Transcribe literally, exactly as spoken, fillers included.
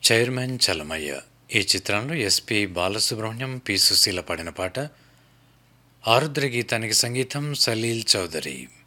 Chairman Chalamayya ఈ చిత్రంలో SP Balasubrahmanyam, P Susheela పాడిన పాట. ఆరుద్ర గీతానికి సంగీతం సలీల్ చౌదరి.